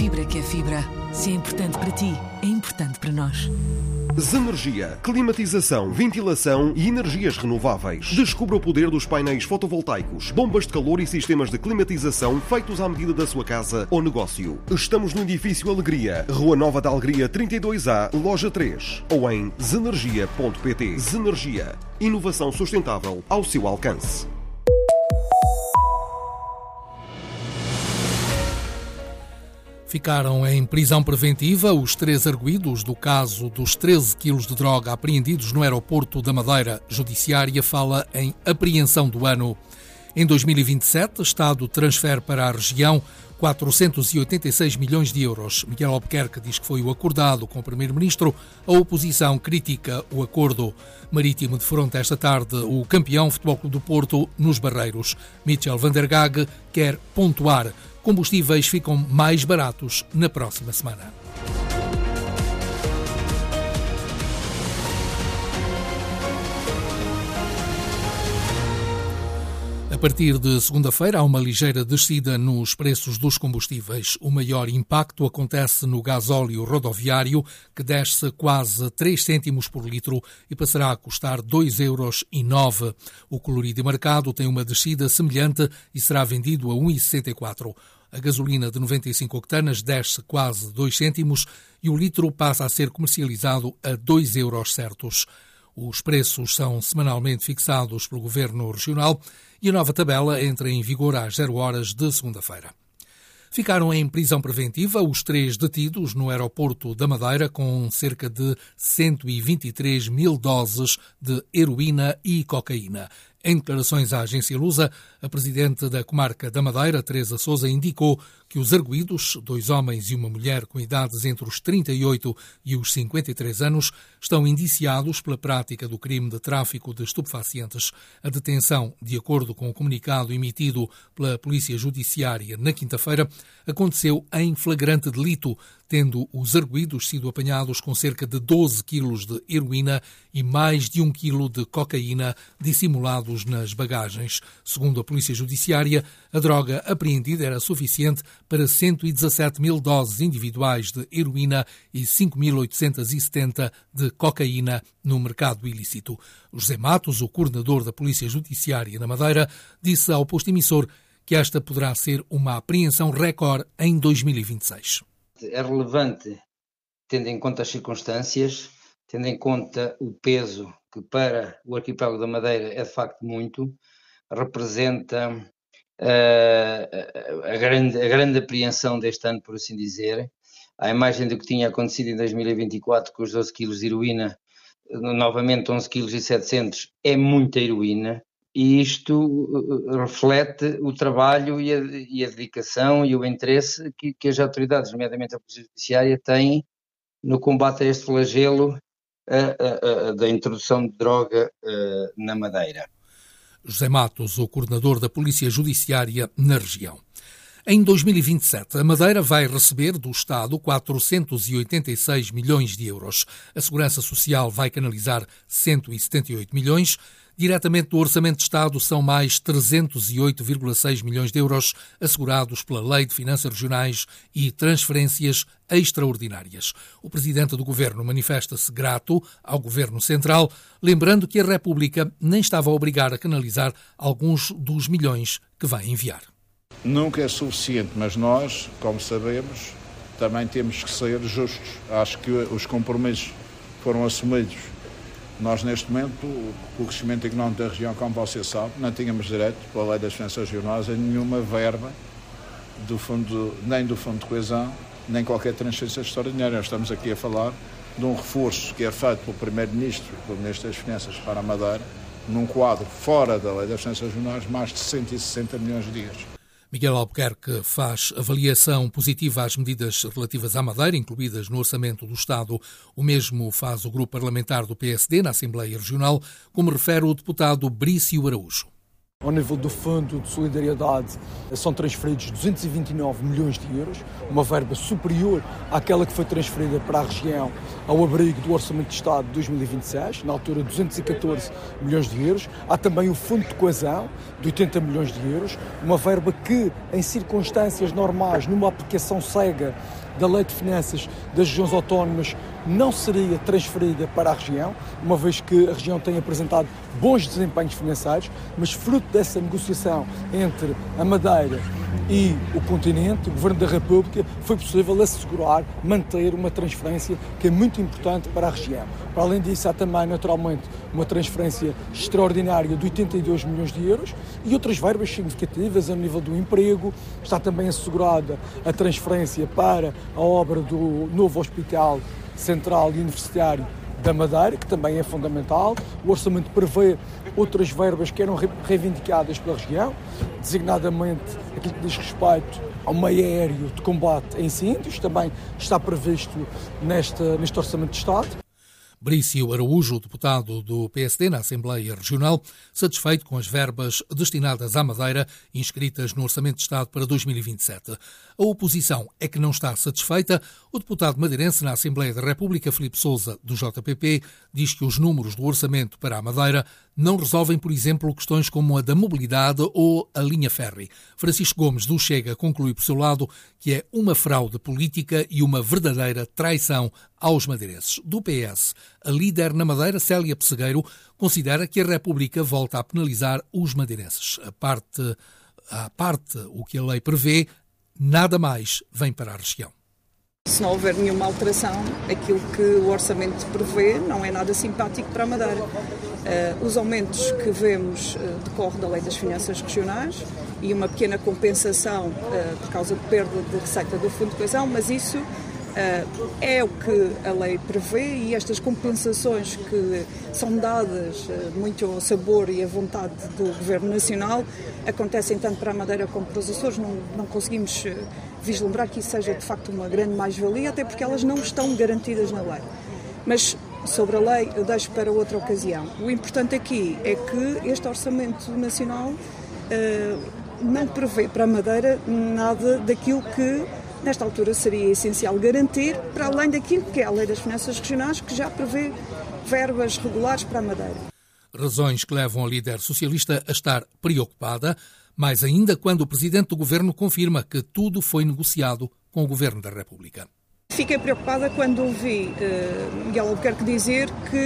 Fibra que é fibra. Se é importante para ti, é importante para nós. Zenergia, climatização, ventilação e energias renováveis. Descubra o poder dos painéis fotovoltaicos, bombas de calor e sistemas de climatização feitos à medida da sua casa ou negócio. Estamos no edifício Alegria, Rua Nova da Alegria 32A, Loja 3, ou em zenergia.pt. Zenergia, inovação sustentável ao seu alcance. Ficaram em prisão preventiva os 3 arguidos do caso dos 13 quilos de droga apreendidos no aeroporto da Madeira. Judiciária fala em apreensão do ano. Em 2027, o Estado transfere para a região 486 milhões de euros. Miguel Albuquerque diz que foi o acordado com o Primeiro-Ministro. A oposição critica o acordo. Marítimo defronta esta tarde o campeão Futebol Clube do Porto nos Barreiros. Michel van der Gaag quer pontuar. Combustíveis ficam mais baratos na próxima semana. A partir de segunda-feira há uma ligeira descida nos preços dos combustíveis. O maior impacto acontece no gasóleo rodoviário, que desce quase 3 cêntimos por litro e passará a custar 2,09 euros. O colorido marcado tem uma descida semelhante e será vendido a 1,64. A gasolina de 95 octanas desce quase 2 cêntimos e o litro passa a ser comercializado a 2 euros certos. Os preços são semanalmente fixados pelo Governo Regional e a nova tabela entra em vigor às 0 horas de segunda-feira. Ficaram em prisão preventiva os 3 detidos no aeroporto da Madeira com cerca de 123 mil doses de heroína e cocaína. Em declarações à agência Lusa, a presidente da comarca da Madeira, Teresa Sousa, indicou que os arguidos, 2 homens e uma mulher com idades entre os 38 e os 53 anos, estão indiciados pela prática do crime de tráfico de estupefacientes. A detenção, de acordo com o comunicado emitido pela Polícia Judiciária na quinta-feira, aconteceu em flagrante delito, tendo os arguidos sido apanhados com cerca de 12 quilos de heroína e mais de 1 quilo de cocaína dissimulados nas bagagens. Segundo a Polícia Judiciária, a droga apreendida era suficiente para 117 mil doses individuais de heroína e 5.870 de cocaína no mercado ilícito. José Matos, o coordenador da Polícia Judiciária na Madeira, disse ao posto emissor que esta poderá ser uma apreensão recorde em 2026. É relevante, tendo em conta as circunstâncias, tendo em conta o peso que para o arquipélago da Madeira é de facto muito, representa a grande apreensão deste ano, por assim dizer, à imagem do que tinha acontecido em 2024 com os 12 quilos de heroína, novamente 11 quilos e 700, é muita heroína. E isto reflete o trabalho e a dedicação e o interesse que as autoridades, nomeadamente a Polícia Judiciária, têm no combate a este flagelo da introdução de droga na Madeira. José Matos, o coordenador da Polícia Judiciária na região. Em 2027, a Madeira vai receber do Estado 486 milhões de euros. A Segurança Social vai canalizar 178 milhões. Diretamente do Orçamento de Estado são mais 308,6 milhões de euros assegurados pela Lei de Finanças Regionais e transferências extraordinárias. O Presidente do Governo manifesta-se grato ao Governo Central, lembrando que a República nem estava a obrigar a canalizar alguns dos milhões que vai enviar. Nunca é suficiente, mas nós, como sabemos, também temos que ser justos. Acho que os compromissos foram assumidos. Nós, neste momento, o crescimento económico da região, como você sabe, não tínhamos direito, pela Lei das Finanças Regionais, a nenhuma verba nem do Fundo de Coesão, nem qualquer transferência extraordinária. Nós estamos aqui a falar de um reforço que é feito pelo Primeiro-Ministro, pelo Ministro das Finanças para a Madeira, num quadro fora da Lei das Finanças Regionais, mais de 160 milhões de euros. Miguel Albuquerque faz avaliação positiva às medidas relativas à Madeira, incluídas no Orçamento do Estado. O mesmo faz o grupo parlamentar do PSD na Assembleia Regional, como refere o deputado Brício Araújo. Ao nível do Fundo de Solidariedade são transferidos 229 milhões de euros, uma verba superior àquela que foi transferida para a região ao abrigo do Orçamento de Estado de 2026, na altura 214 milhões de euros. Há também o Fundo de Coesão, de 80 milhões de euros, uma verba que, em circunstâncias normais, numa aplicação cega da Lei de Finanças das Regiões Autónomas, não seria transferida para a região, uma vez que a região tem apresentado bons desempenhos financeiros, mas fruto dessa negociação entre a Madeira e o continente, o Governo da República, foi possível assegurar, manter uma transferência que é muito importante para a região. Para além disso, há também, naturalmente, uma transferência extraordinária de 82 milhões de euros e outras verbas significativas a nível do emprego. Está também assegurada a transferência para a obra do novo Hospital Central e Universitário da Madeira, que também é fundamental. O orçamento prevê outras verbas que eram reivindicadas pela região, designadamente aquilo que diz respeito ao meio aéreo de combate a incêndios, também está previsto neste Orçamento de Estado. Brício Araújo, deputado do PSD na Assembleia Regional, satisfeito com as verbas destinadas à Madeira inscritas no Orçamento de Estado para 2027. A oposição é que não está satisfeita. O deputado madeirense na Assembleia da República, Filipe Sousa, do JPP, diz que os números do orçamento para a Madeira não resolvem, por exemplo, questões como a da mobilidade ou a linha férri. Francisco Gomes, do Chega, conclui por seu lado que é uma fraude política e uma verdadeira traição aos madeirenses. Do PS, a líder na Madeira, Célia Pessegueiro, considera que a República volta a penalizar os madeirenses. À parte o que a lei prevê, nada mais vem para a região. Se não houver nenhuma alteração, aquilo que o orçamento prevê não é nada simpático para a Madeira. Os aumentos que vemos decorrem da Lei das Finanças Regionais e uma pequena compensação por causa de perda de receita do Fundo de Coesão, mas isso é o que a lei prevê e estas compensações que são dadas muito ao sabor e à vontade do Governo Nacional acontecem tanto para a Madeira como para os Açores. Não conseguimos vislumbrar que isso seja de facto uma grande mais-valia, até porque elas não estão garantidas na lei. Mas sobre a lei eu deixo para outra ocasião. O importante aqui é que este Orçamento Nacional não prevê para a Madeira nada daquilo que nesta altura seria essencial garantir, para além daquilo que é a Lei das Finanças Regionais, que já prevê verbas regulares para a Madeira. Razões que levam a líder socialista a estar preocupada, mais ainda quando o presidente do governo confirma que tudo foi negociado com o Governo da República. Fiquei preocupada quando ouvi Miguel Albuquerque dizer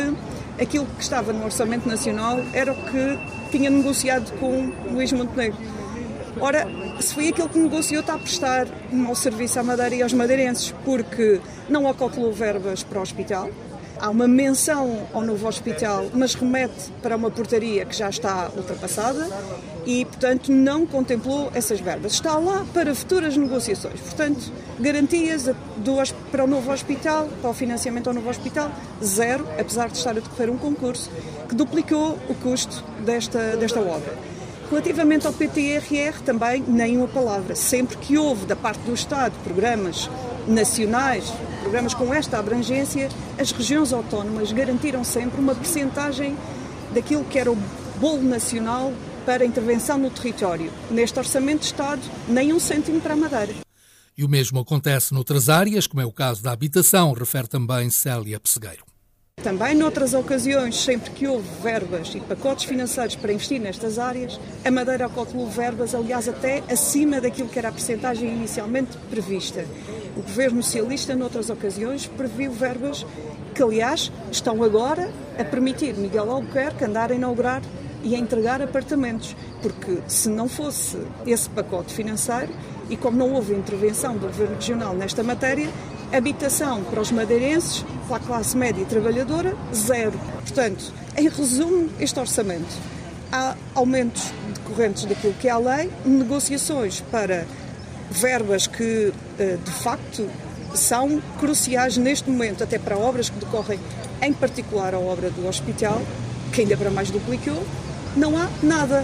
que aquilo que estava no Orçamento Nacional era o que tinha negociado com Luís Montenegro. Ora, se foi aquilo que negociou, está a prestar um mau serviço à Madeira e aos madeirenses, porque não acautelou verbas para o hospital. Há uma menção ao novo hospital, mas remete para uma portaria que já está ultrapassada e, portanto, não contemplou essas verbas. Está lá para futuras negociações. Portanto, garantias para o novo hospital, para o financiamento ao novo hospital, zero, apesar de estar a decorrer um concurso que duplicou o custo desta obra. Relativamente ao PTRR, também nem uma palavra. Sempre que houve, da parte do Estado, programas nacionais, programas com esta abrangência, as regiões autónomas garantiram sempre uma percentagem daquilo que era o bolo nacional para a intervenção no território. Neste Orçamento de Estado, nem um cêntimo para a Madeira. E o mesmo acontece noutras áreas, como é o caso da habitação, refere também Célia Pessegueiro. Também noutras ocasiões, sempre que houve verbas e pacotes financeiros para investir nestas áreas, a Madeira acautelou verbas, aliás, até acima daquilo que era a percentagem inicialmente prevista. O Governo Socialista, noutras ocasiões, previu verbas que, aliás, estão agora a permitir Miguel Albuquerque andar a inaugurar e a entregar apartamentos, porque se não fosse esse pacote financeiro, e como não houve intervenção do Governo Regional nesta matéria, habitação para os madeirenses, para a classe média e trabalhadora, zero. Portanto, em resumo, este orçamento, há aumentos decorrentes daquilo que é a lei, negociações para verbas que, de facto, são cruciais neste momento, até para obras que decorrem, em particular a obra do hospital, que ainda para mais duplicou, não há nada.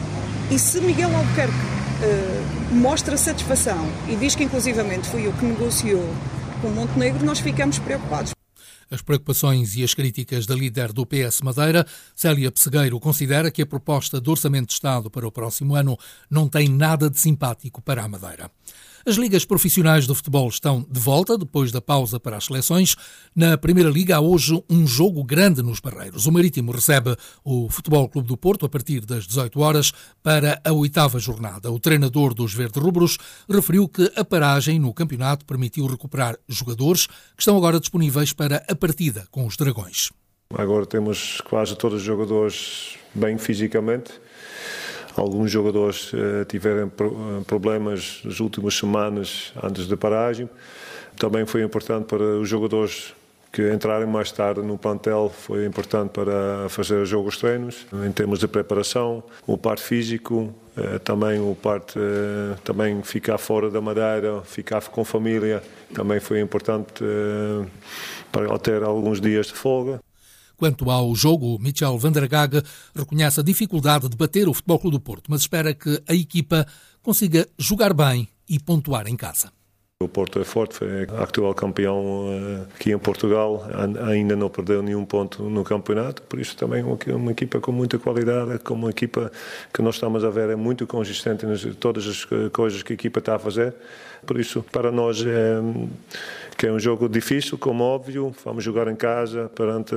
E se Miguel Albuquerque mostra satisfação e diz que inclusivamente foi o que negociou com Montenegro, nós ficamos preocupados. As preocupações e as críticas da líder do PS Madeira, Célia Pessegueiro, considera que a proposta de orçamento de Estado para o próximo ano não tem nada de simpático para a Madeira. As ligas profissionais de futebol estão de volta depois da pausa para as seleções. Na Primeira Liga há hoje um jogo grande nos Barreiros. O Marítimo recebe o Futebol Clube do Porto a partir das 18 horas para a 8ª jornada. O treinador dos verde-rubros referiu que a paragem no campeonato permitiu recuperar jogadores que estão agora disponíveis para a partida com os Dragões. Agora temos quase todos os jogadores bem fisicamente. Alguns jogadores tiveram problemas nas últimas semanas antes da paragem. Também foi importante para os jogadores que entraram mais tarde no plantel, foi importante para fazer os jogos treinos. Em termos de preparação, o parte físico, também o parte também ficar fora da Madeira, ficar com família, também foi importante para ter alguns dias de folga. Quanto ao jogo, Michel van der Gaag reconhece a dificuldade de bater o Futebol Clube do Porto, mas espera que a equipa consiga jogar bem e pontuar em casa. O Porto é forte, foi atual campeão aqui em Portugal, ainda não perdeu nenhum ponto no campeonato, por isso também é uma equipa com muita qualidade, como uma equipa que nós estamos a ver é muito consistente em todas as coisas que a equipa está a fazer, por isso para nós que é um jogo difícil, como óbvio, vamos jogar em casa perante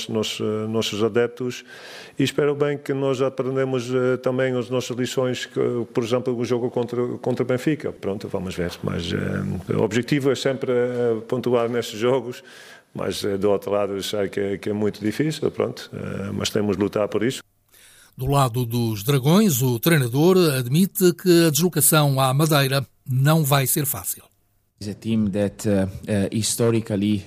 nossos adeptos e espero bem que nós aprendemos também as nossas lições, por exemplo, o jogo contra Benfica. Pronto, vamos ver, mas o objetivo é sempre pontuar nestes jogos, mas do outro lado eu sei que é muito difícil, pronto, mas temos de lutar por isso. Do lado dos Dragões, o treinador admite que a deslocação à Madeira não vai ser fácil. It's a team that historically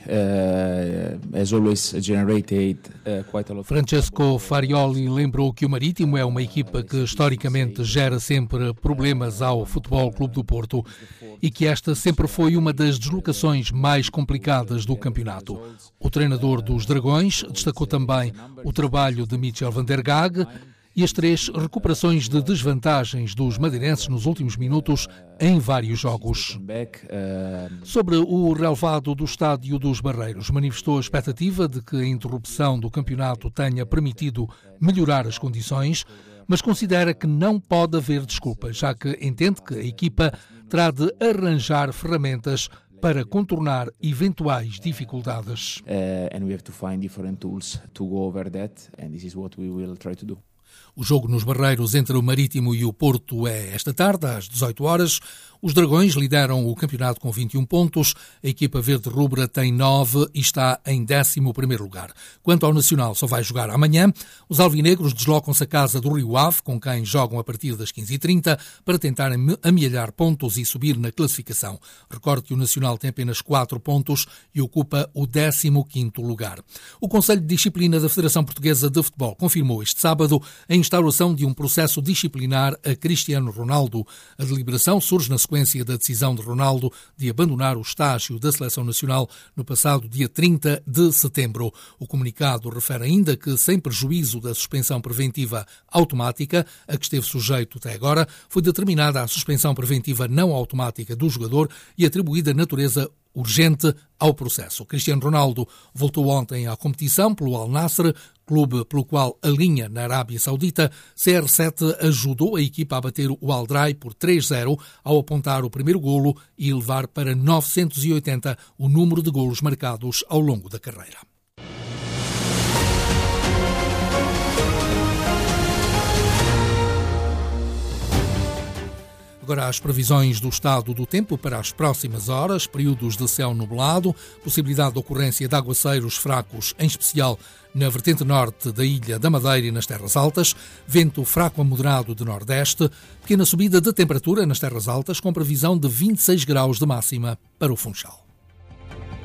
has always generated quite a lot. Francesco Farioli lembrou que o Marítimo é uma equipa que historicamente gera sempre problemas ao Futebol Clube do Porto e que esta sempre foi uma das deslocações mais complicadas do campeonato. O treinador dos Dragões destacou também o trabalho de Michel van der Gaag e as 3 recuperações de desvantagens dos madeirenses nos últimos minutos em vários jogos. Sobre o relevado do Estádio dos Barreiros, manifestou a expectativa de que a interrupção do campeonato tenha permitido melhorar as condições, mas considera que não pode haver desculpas, já que entende que a equipa terá de arranjar ferramentas para contornar eventuais dificuldades. And we have to find different tools to go over that, and this is what we will try to do. O jogo nos Barreiros entre o Marítimo e o Porto é esta tarde, às 18 horas. Os Dragões lideram o campeonato com 21 pontos. A equipa verde-rubra tem 9 e está em 11º lugar. Quanto ao Nacional, só vai jogar amanhã. Os alvinegros deslocam-se à casa do Rio Ave, com quem jogam a partir das 15h30, para tentarem amealhar pontos e subir na classificação. Recorde que o Nacional tem apenas 4 pontos e ocupa o 15º lugar. O Conselho de Disciplina da Federação Portuguesa de Futebol confirmou este sábado a instauração de um processo disciplinar a Cristiano Ronaldo. A deliberação surge na sequência da decisão de Ronaldo de abandonar o estágio da Seleção Nacional no passado dia 30 de setembro. O comunicado refere ainda que, sem prejuízo da suspensão preventiva automática a que esteve sujeito até agora, foi determinada a suspensão preventiva não automática do jogador e atribuída natureza urgente ao processo. Cristiano Ronaldo voltou ontem à competição pelo Al Nassr, clube pelo qual alinha na Arábia Saudita. CR7 ajudou a equipa a bater o Al Drai por 3-0 ao apontar o primeiro golo e elevar para 980 o número de golos marcados ao longo da carreira. Agora as previsões do estado do tempo para as próximas horas, períodos de céu nublado, possibilidade de ocorrência de aguaceiros fracos, em especial na vertente norte da Ilha da Madeira e nas terras altas, vento fraco a moderado de nordeste, pequena subida de temperatura nas terras altas com previsão de 26 graus de máxima para o Funchal.